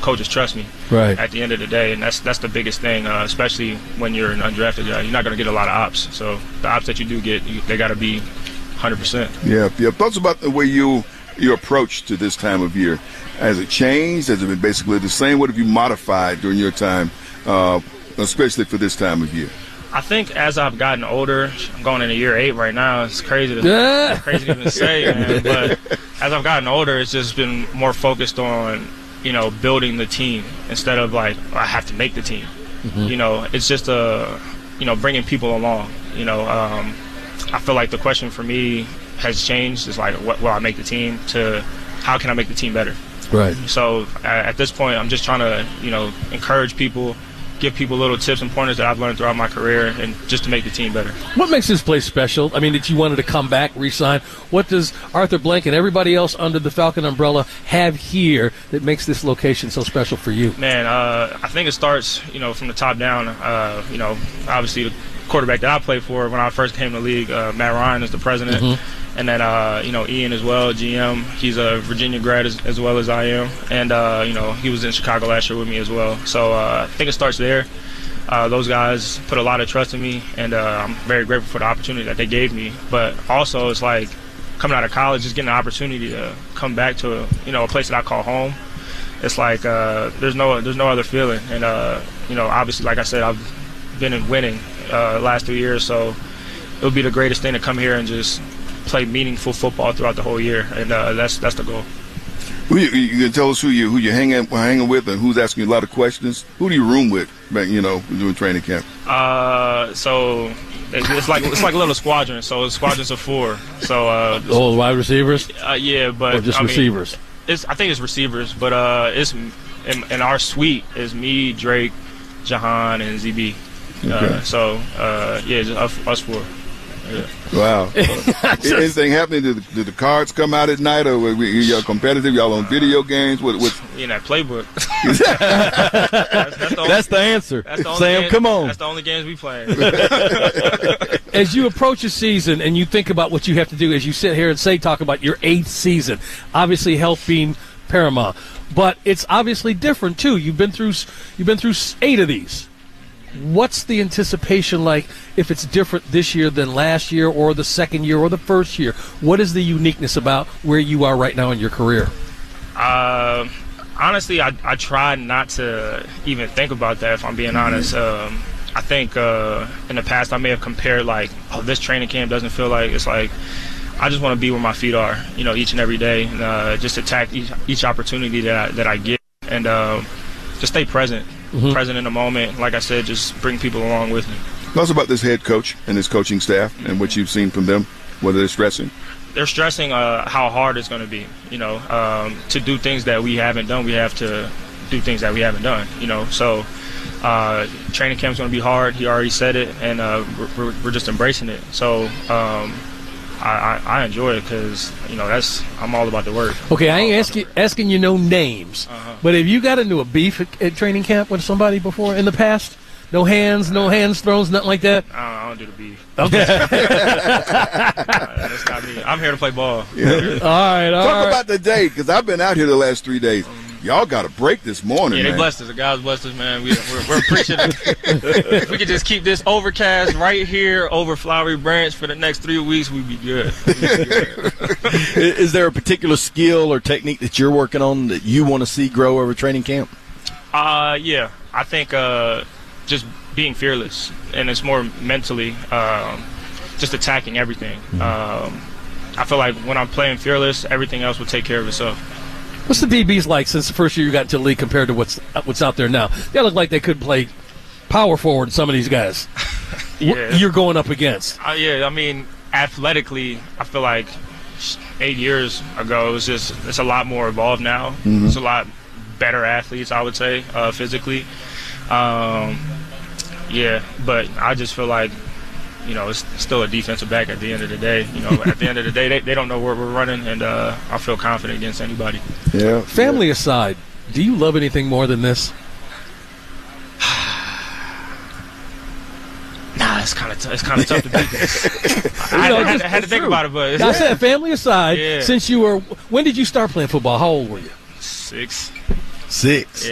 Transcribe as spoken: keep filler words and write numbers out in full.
coaches trust me. Right. At the end of the day, and that's that's the biggest thing, uh, especially when you're an undrafted guy. You're not going to get a lot of ops. So the ops that you do get, you, they got to be one hundred percent. Yeah, yeah. Thoughts about the way you your approach to this time of year. Has it changed? Has it been basically the same? What have you modified during your time, uh, especially for this time of year? I think as I've gotten older, I'm going into year eight right now. It's crazy to, it's crazy to even say, man. But as I've gotten older, it's just been more focused on, you know, building the team instead of like, I have to make the team. Mm-hmm. You know, it's just a, you know, bringing people along. You know, um, I feel like the question for me has changed. It's like, what will I make the team to how can I make the team better? Right. So at this point, I'm just trying to, you know, encourage people, give people little tips and pointers that I've learned throughout my career, and just to make the team better. What makes this place special? I mean, that you wanted to come back, re-sign. What does Arthur Blank and everybody else under the Falcon umbrella have here that makes this location so special for you? Man, uh, I think it starts, you know, from the top down. Uh, you know, obviously the quarterback that I played for when I first came to the league, uh, Matt Ryan is the president. Mm-hmm. And then, uh, you know, Ian as well, G M. He's a Virginia grad as, as well as I am. And, uh, you know, he was in Chicago last year with me as well. So uh, I think it starts there. Uh, those guys put a lot of trust in me, and uh, I'm very grateful for the opportunity that they gave me. But also it's like coming out of college, just getting the opportunity to come back to, a, you know, a place that I call home. It's like uh, there's no there's no other feeling. And, uh, you know, obviously, like I said, I've been in winning uh, the last three years. So it would be the greatest thing to come here and just play meaningful football throughout the whole year, and uh, that's that's the goal. Who you, you can tell us who you who you're hanging hanging with, and who's asking you a lot of questions. Who do you room with, you know, doing training camp? Uh, so it's like it's like a little squadron. So it's squadrons of four. So uh, oh, wide receivers. Uh, yeah, but or just I receivers. Mean, it's I think it's receivers, but uh, it's in, in our suite is me, Drake, Jahan, and Z B. Okay. Uh, so uh, yeah, just us, us four. Yeah. Wow. Anything happening? Did the, did the cards come out at night, or were y'all competitive? Y'all on video games? What? What? In that playbook. that's, that's, the only, that's the answer. That's the only Sam, game, come on. That's the only games we play. As you approach a season and you think about what you have to do, as you sit here and say, talk about your eighth season, obviously health being paramount, but it's obviously different too. You've been through you've been through eight of these. What's the anticipation like if it's different this year than last year or the second year or the first year? What is the uniqueness about where you are right now in your career? Uh, honestly, I, I try not to even think about that, if I'm being honest. Um, I think uh, in the past I may have compared like, oh, this training camp doesn't feel like, it's like, I just want to be where my feet are, you know, each and every day, and uh, just attack each, each opportunity that I, that I get, and uh, just stay present. Mm-hmm. Present in the moment. Like I said, just bring people along with me. Tell us about this head coach and his coaching staff and what you've seen from them, whether they're stressing. They're stressing uh, how hard it's going to be, you know, um, to do things that we haven't done. We have to do things that we haven't done, you know. So uh, training camp's going to be hard. He already said it, and uh, we're, we're just embracing it. So um, I, I, I enjoy it because, you know, that's I'm all about the work. Okay, I ain't asking asking you no names, uh-huh. but have you got into a beef at, at training camp with somebody before in the past? No hands, no hands thrown, nothing like that? I don't, I don't do the beef. Okay. uh, that's not me. I'm here to play ball. Yeah. all right, all Talk right. about the day, because I've been out here the last three days. Y'all got a break this morning, yeah, man. they blessed us. The guys blessed us, man. We, we're, we're appreciative. If we could just keep this overcast right here over Flowery Branch for the next three weeks, we'd be good. We'd be good. Is there a particular skill or technique that you're working on that you want to see grow over training camp? Uh, yeah. I think uh, just being fearless, and it's more mentally um, just attacking everything. Mm-hmm. Um, I feel like when I'm playing fearless, everything else will take care of itself. What's the D Bs like since the first year you got into the league compared to what's what's out there now? They look like they could play power forward, some of these guys. Yeah. What you're going up against. Uh, yeah, I mean, athletically, I feel like eight years ago, it was just, it's a lot more evolved now. Mm-hmm. It's a lot better athletes, I would say, uh, physically. Um, yeah, but I just feel like, you know, it's still a defensive back at the end of the day. You know, at the end of the day, they, they don't know where we're running, and uh, I feel confident against anybody. Yeah. Family yeah. aside, do you love anything more than this? Nah, it's kind of t- it's kind of tough to beat this. I, know, I, had, I had to think about it, but I said, family aside, yeah. since you were, when did you start playing football? How old were you? Six. Six.